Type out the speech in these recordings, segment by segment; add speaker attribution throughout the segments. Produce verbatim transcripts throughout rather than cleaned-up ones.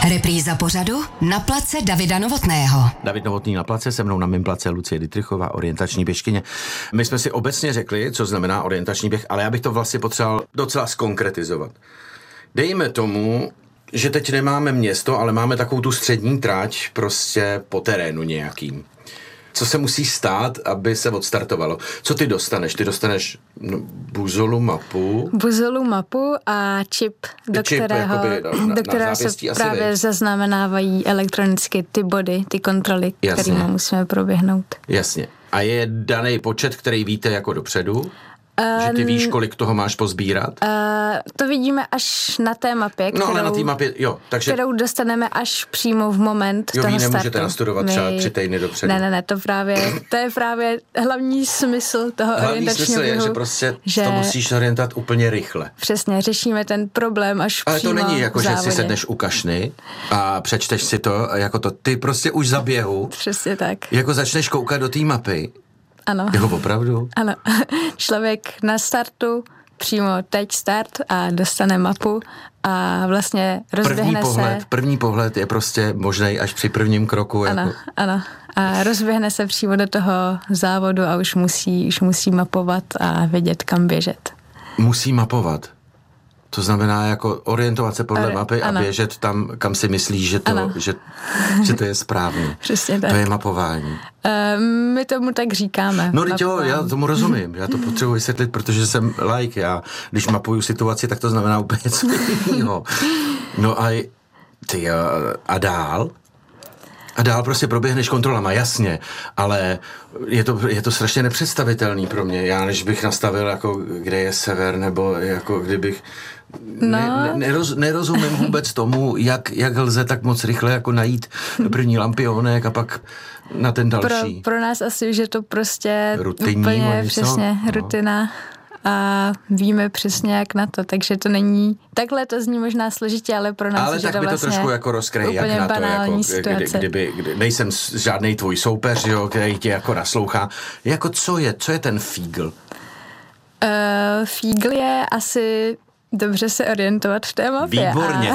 Speaker 1: Repríza pořadu Na place Davida Novotného.
Speaker 2: David Novotný na place, se mnou na mým place Lucie Dittrichová, orientační běžkyně. My jsme si obecně řekli, co znamená orientační běh, ale já bych to vlastně potřeboval docela zkonkretizovat. Dejme tomu, že teď nemáme město, ale máme takovou tu střední tráť prostě po terénu nějakým. Co se musí stát, aby se odstartovalo? Co ty dostaneš? Ty dostaneš no, buzolu mapu.
Speaker 3: Buzolu mapu a čip, do
Speaker 2: čip,
Speaker 3: kterého,
Speaker 2: jakoby, na,
Speaker 3: do kterého se právě vejít. zaznamenávají elektronicky ty body, ty kontroly, kterými musíme proběhnout.
Speaker 2: Jasně. A je daný počet, který víte jako dopředu? Uh, že ty víš, kolik toho máš pozbírat?
Speaker 3: Uh, to vidíme až na té mapě, kterou,
Speaker 2: no, ale na té mapě, jo, takže...
Speaker 3: kterou dostaneme až přímo v moment
Speaker 2: jo,
Speaker 3: toho
Speaker 2: startu. Jo, vy nemůžete nastudovat
Speaker 3: My...
Speaker 2: třeba tři týdny dopředu.
Speaker 3: Ne, ne, ne, to právě, to je právě hlavní smysl toho
Speaker 2: hlavní
Speaker 3: orientačního
Speaker 2: smysl
Speaker 3: běhu.
Speaker 2: je, že prostě
Speaker 3: že...
Speaker 2: to musíš orientovat úplně rychle.
Speaker 3: Přesně, řešíme ten problém až
Speaker 2: ale
Speaker 3: přímo
Speaker 2: to není jako,
Speaker 3: v
Speaker 2: že
Speaker 3: závodě.
Speaker 2: si sedneš u kašny a přečteš si to, jako to, ty prostě už za běhu.
Speaker 3: Přesně tak.
Speaker 2: Jako začneš koukat do té mapy.
Speaker 3: Ano.
Speaker 2: Jako opravdu?
Speaker 3: Ano. Člověk na startu, přímo teď start a dostane mapu a vlastně rozběhne
Speaker 2: první pohled,
Speaker 3: se.
Speaker 2: První pohled je prostě možnej až při prvním kroku.
Speaker 3: Ano,
Speaker 2: jako...
Speaker 3: ano. A rozběhne se přímo do toho závodu a už musí, už musí mapovat a vědět, kam běžet.
Speaker 2: Musí mapovat. To znamená jako orientovat se podle
Speaker 3: Ori-
Speaker 2: mapy
Speaker 3: ano.
Speaker 2: a běžet tam, kam si myslíš, že to, že, že to je správně.
Speaker 3: Přesně tak.
Speaker 2: To je mapování.
Speaker 3: Uh, my tomu tak říkáme.
Speaker 2: No teď jo, já tomu rozumím. Já to potřebuji vysvětlit, protože jsem like. Já, když mapuju situaci, tak to znamená úplně něco jiného. No a ty jo, a dál? A dál prostě proběhneš kontrolama, jasně, ale je to, je to strašně nepředstavitelný pro mě. Já než bych nastavil, jako kde je sever, nebo jako kdybych...
Speaker 3: No.
Speaker 2: Ne, ne, neroz, nerozumím vůbec tomu, jak, jak lze tak moc rychle jako najít první lampionek a pak na ten další.
Speaker 3: Pro, pro nás asi už je to prostě
Speaker 2: rutinní,
Speaker 3: úplně přesně
Speaker 2: no.
Speaker 3: rutina a víme přesně jak na to, takže to není, takhle to zní možná složitě, ale pro nás
Speaker 2: ale
Speaker 3: je
Speaker 2: tak
Speaker 3: to
Speaker 2: mi
Speaker 3: vlastně
Speaker 2: to trošku jako rozkryje, jak na to, jako, kdy, kdyby, kdy, nejsem žádnej tvůj soupeř, jo, který tě jako naslouchá. Jako co je, co je ten fígl?
Speaker 3: Uh, fígl je asi dobře se orientovat v té mapě.
Speaker 2: Výborně.
Speaker 3: A...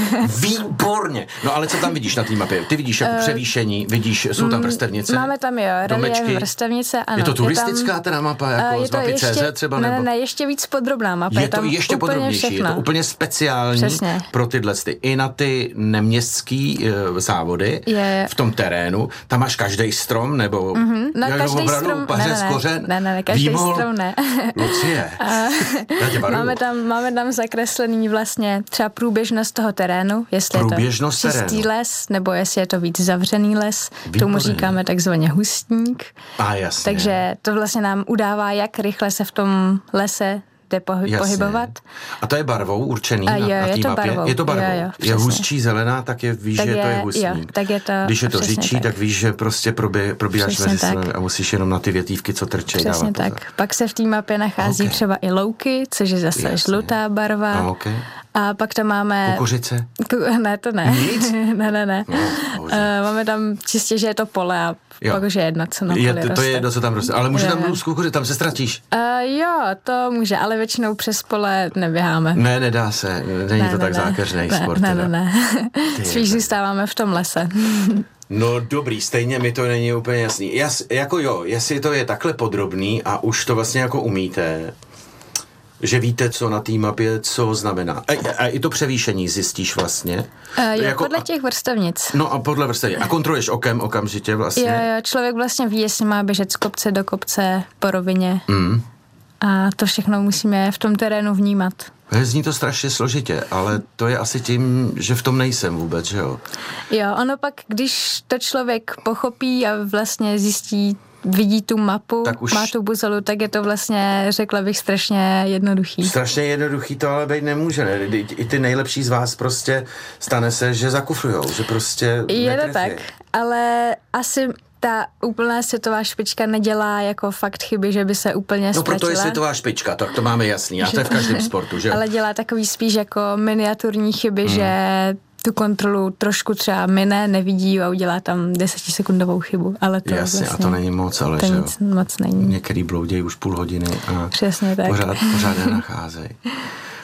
Speaker 2: Výborně. No ale co tam vidíš na té mapě? Ty vidíš jako uh, převýšení, vidíš, jsou tam vrstevnice?
Speaker 3: Máme tam jo, relief, vrstevnice, ano.
Speaker 2: Je to turistická
Speaker 3: je tam,
Speaker 2: teda mapa, jako
Speaker 3: uh,
Speaker 2: z mapy
Speaker 3: ještě,
Speaker 2: C Z třeba?
Speaker 3: Ne,
Speaker 2: nebo?
Speaker 3: ne, ne, ještě víc podrobná mapa.
Speaker 2: Je,
Speaker 3: je
Speaker 2: to
Speaker 3: tam
Speaker 2: ještě
Speaker 3: úplně
Speaker 2: podrobnější,
Speaker 3: všechno.
Speaker 2: je to úplně speciální
Speaker 3: Přesně.
Speaker 2: pro tyhle ty. I na ty neměstský uh, závody
Speaker 3: je...
Speaker 2: v tom terénu. Tam máš každý strom, nebo...
Speaker 3: Mm-hmm. No každý strom,
Speaker 2: ne, ne,
Speaker 3: kořen, ne, ne, ne, každý
Speaker 2: výmol,
Speaker 3: strom ne.
Speaker 2: Lucie, já tě varuju.
Speaker 3: Máme tam, máme tam zakreslený vlastně třeba průběžnost toho terénu, jestli
Speaker 2: průběžnost
Speaker 3: je to čistý
Speaker 2: terénu.
Speaker 3: les, nebo jestli je to víc zavřený les.
Speaker 2: Výborně.
Speaker 3: Tomu říkáme takzvaně hustník.
Speaker 2: A jasně.
Speaker 3: Takže to vlastně nám udává, jak rychle se v tom lese jde pohy- pohybovat.
Speaker 2: A to je barvou určený
Speaker 3: A
Speaker 2: na,
Speaker 3: jo,
Speaker 2: na té
Speaker 3: je to
Speaker 2: mapě?
Speaker 3: Barvou.
Speaker 2: Je to barvou.
Speaker 3: Jo, jo,
Speaker 2: je hustší zelená, tak je víš,
Speaker 3: tak
Speaker 2: že
Speaker 3: je,
Speaker 2: to je hustník.
Speaker 3: Jo, tak je to,
Speaker 2: když je to řidčí, tak.
Speaker 3: tak
Speaker 2: víš, že prostě probě, probíháš
Speaker 3: přesně
Speaker 2: mezi
Speaker 3: tak.
Speaker 2: a musíš jenom na ty větívky, co trčejí, dávat
Speaker 3: Přesně
Speaker 2: pozor.
Speaker 3: tak. Pak se v té mapě nachází
Speaker 2: okay.
Speaker 3: třeba i louky, což je zase
Speaker 2: Jasně.
Speaker 3: žlutá barva.
Speaker 2: A, okay.
Speaker 3: A pak tam máme...
Speaker 2: Kukuřice?
Speaker 3: Ne, to ne.
Speaker 2: Nic?
Speaker 3: ne, ne, ne.
Speaker 2: No,
Speaker 3: uh, máme tam čistě, že je to pole a jo. pak už je jedno, co na poli
Speaker 2: je, to,
Speaker 3: roste.
Speaker 2: to je jedno, co tam roste. Ale může
Speaker 3: jo,
Speaker 2: tam růst kukuřice, tam se ztratíš?
Speaker 3: Uh, jo, to může, ale většinou přes pole neběháme.
Speaker 2: Ne, nedá se. Není
Speaker 3: ne,
Speaker 2: to
Speaker 3: ne,
Speaker 2: tak
Speaker 3: ne.
Speaker 2: zákeřnej
Speaker 3: ne,
Speaker 2: sport.
Speaker 3: Ne, ne, ne.
Speaker 2: Ty
Speaker 3: Spíš
Speaker 2: je,
Speaker 3: zůstáváme v tom lese.
Speaker 2: No dobrý, stejně mi to není úplně jasný. Jas, jako jo, jestli to je takhle podrobný a už to vlastně jako umíte, že víte, co na té mapě, co znamená. A, a i to převýšení zjistíš vlastně.
Speaker 3: Uh, jo,
Speaker 2: jako,
Speaker 3: podle těch vrstevnic.
Speaker 2: No a podle vrstevnic. A kontroluješ okem okamžitě vlastně.
Speaker 3: Jo, jo, člověk vlastně ví, jestli má běžet z kopce do kopce po rovině.
Speaker 2: Mm.
Speaker 3: A to všechno musíme v tom terénu vnímat.
Speaker 2: Zní to strašně složitě, ale to je asi tím, že v tom nejsem vůbec, že jo?
Speaker 3: Jo, ono pak, když to člověk pochopí a vlastně zjistí, vidí tu mapu, už... má tu buzolu, tak je to vlastně, řekla bych, strašně jednoduchý.
Speaker 2: Strašně jednoduchý to ale být nemůže, ne? I ty nejlepší z vás prostě stane se, že zakufrujou, že prostě
Speaker 3: je
Speaker 2: netrefí.
Speaker 3: to tak, ale asi ta úplná světová špička nedělá jako fakt chyby, že by se úplně ztratila.
Speaker 2: No proto je světová špička, tak to máme jasný, a to je v každém sportu, že jo?
Speaker 3: Ale dělá takový spíš jako miniaturní chyby, hmm. že tu kontrolu trošku třeba mine, nevidí a udělá tam desetisekundovou chybu, ale to
Speaker 2: jasně,
Speaker 3: vlastně,
Speaker 2: a to není moc, ale
Speaker 3: to
Speaker 2: že jo?
Speaker 3: nic moc není.
Speaker 2: Některý bloudějí už půl hodiny a
Speaker 3: přesně tak.
Speaker 2: pořád, pořád nenacházejí.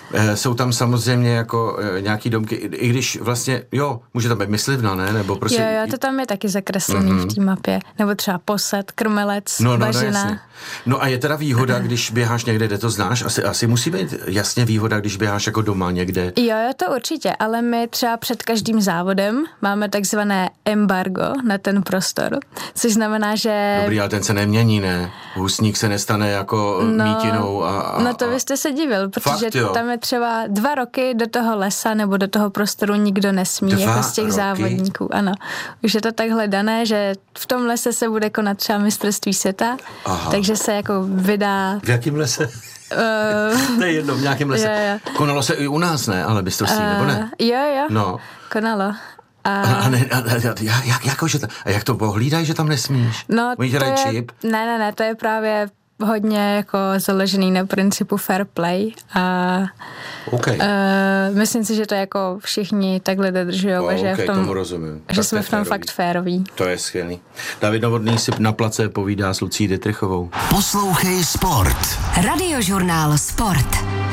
Speaker 2: E, jsou tam samozřejmě jako e, nějaký domky, i, i když vlastně, jo, může tam být myslivna, ne? Nebo prostě...
Speaker 3: Jo, jo, to tam je taky zakreslený mm-hmm. v té mapě. Nebo třeba Posed, Krmelec,
Speaker 2: no, no,
Speaker 3: Bažina.
Speaker 2: No, no a je teda výhoda, když běháš někde, kde to znáš? Asi, asi musí být jasně výhoda, když běháš jako doma někde.
Speaker 3: Jo, jo, to určitě, ale my třeba před každým závodem máme takzvané embargo na ten prostor, což znamená, že...
Speaker 2: Dobrý, ale ten se nemění, ne? Husník se nestane jako
Speaker 3: no,
Speaker 2: mítinou a, a...
Speaker 3: No to byste se divil, protože
Speaker 2: Fakt,
Speaker 3: tam je třeba dva roky do toho lesa nebo do toho prostoru nikdo nesmí,
Speaker 2: dva
Speaker 3: jako z těch
Speaker 2: roky?
Speaker 3: závodníků, ano. Už je to takhle dané, že v tom lese se bude konat třeba mistrovství světa, Aha. takže se jako vydá...
Speaker 2: V jakém lese? Uh, to je jedno, v nějakém lese. Jo, jo. Konalo se i u nás, ne? Ale mistrovství, uh, nebo ne?
Speaker 3: Jo, jo,
Speaker 2: no.
Speaker 3: konalo.
Speaker 2: A, a, ne, a, a, jak, jako, že ta, a jak to pohlídají, že tam nesmíš?
Speaker 3: No,
Speaker 2: Oni to je, čip?
Speaker 3: Ne, ne, ne, to je právě hodně jako založený na principu fair play a
Speaker 2: okay.
Speaker 3: uh, myslím si, že to jako všichni takhle dodržujou
Speaker 2: oh,
Speaker 3: a že,
Speaker 2: okay,
Speaker 3: v tom,
Speaker 2: tomu rozumím.
Speaker 3: že jsme v tom férový. Fakt féroví.
Speaker 2: To je skvělý. David Novotný si na place povídá s Lucí Dittrichovou.
Speaker 1: Poslouchej Sport. Radiožurnál Sport.